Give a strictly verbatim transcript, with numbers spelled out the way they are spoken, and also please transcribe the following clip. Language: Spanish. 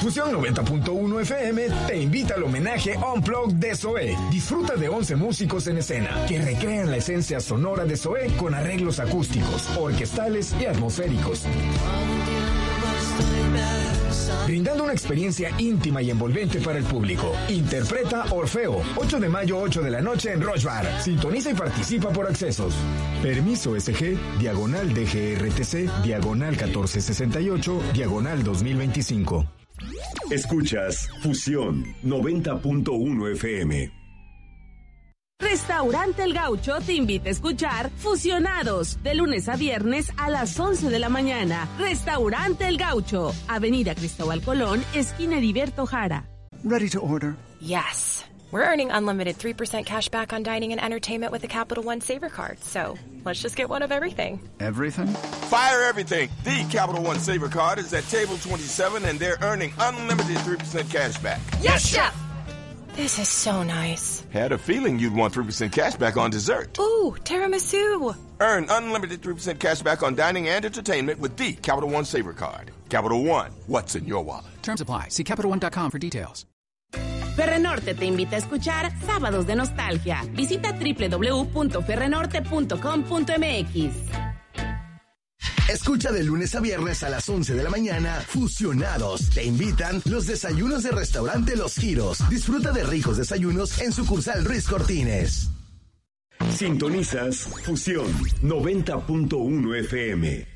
Fusión noventa punto uno F M te invita al homenaje Unplugged de Zoé. Disfruta de once músicos en escena que recrean la esencia sonora de Zoé con arreglos acústicos, orquestales y atmosféricos, brindando una experiencia íntima y envolvente para el público. Interpreta Orfeo, ocho de mayo, ocho de la noche en Roche Bar. Sintoniza y participa por accesos. Permiso S G, diagonal D G R T C, diagonal catorce sesenta y ocho, diagonal dos mil veinticinco. Escuchas Fusión noventa punto uno F M. Restaurante El Gaucho te invita a escuchar Fusionados, de lunes a viernes a las once de la mañana. Restaurante El Gaucho, Avenida Cristóbal Colón, esquina Heriberto Jara. Ready to order? Yes. We're earning unlimited three percent cash back on dining and entertainment with the Capital One Saver Card, so let's just get one of everything. Everything? Fire everything. The Capital One Saver Card is at table twenty-seven, and they're earning unlimited three percent cash back. Yes, Chef! This is so nice. Had a feeling you'd want three percent cash back on dessert. Ooh, tiramisu. Earn unlimited three percent cash back on dining and entertainment with the Capital One Saver Card. Capital One, what's in your wallet? Terms apply. See Capital One dot com for details. Ferrenorte te invita a escuchar Sábados de Nostalgia. Visita doble u doble u doble u punto ferrenorte punto com punto m x. Escucha de lunes a viernes a las once de la mañana Fusionados. Te invitan los desayunos de restaurante Los Giros. Disfruta de ricos desayunos en sucursal Ruiz Cortines. Sintonizas Fusión noventa punto uno F M.